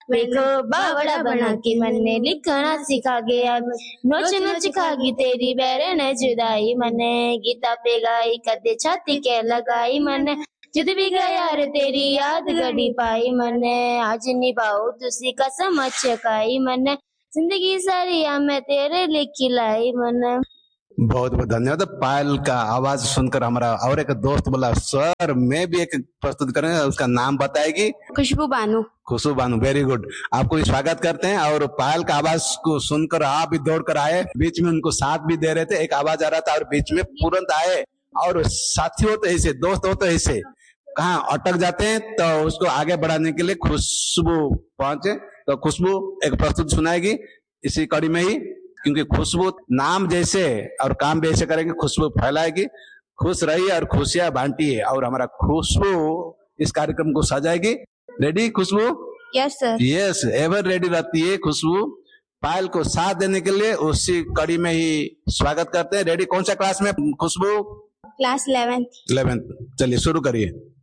देखो बावड़ा बना के मैंने लिखना सिखा गया, नोच नोच खागी तेरी बैरन जुदाई, मने गीता पे गाई कदे छाती के लगाई, मने जुद भी गया रे तेरी याद गड़ी पाई, मने आज निभाओ तुसी कसम चकाई, मने जिंदगी सारी मैं तेरे लिए खिलाई, मने। बहुत बहुत धन्यवाद। पायल का आवाज सुनकर हमारा और एक दोस्त बोला सर मैं भी एक प्रस्तुत करेंगे, उसका नाम बताएगी। खुशबू बानू। खुशबू बानू, वेरी गुड। आपको स्वागत करते हैं। और पायल का आवाज को सुनकर आप भी दौड़ कर आए, बीच में उनको साथ भी दे रहे थे, एक आवाज आ रहा था और बीच में तुरंत आए। और साथी हो तो ऐसे, दोस्त हो तो ऐसे, कहाँ अटक जाते हैं तो उसको आगे बढ़ाने के लिए खुशबू पहुंचे। तो खुशबू एक प्रस्तुति सुनाएगी इसी कड़ी में ही, क्योंकि खुशबू नाम जैसे और काम भी ऐसे करेंगे, खुशबू फैलाएगी। खुश रहिए और खुशियां बांटिए, और हमारा खुशबू इस कार्यक्रम को सजाएगी। रेडी खुशबू? Yes sir. Yes, ever ready रहती है खुशबू पायल को साथ देने के लिए। उसी कड़ी में ही स्वागत करते हैं। रेडी? कौन सा क्लास में खुशबू? Class 11th। चलिए शुरू करिए।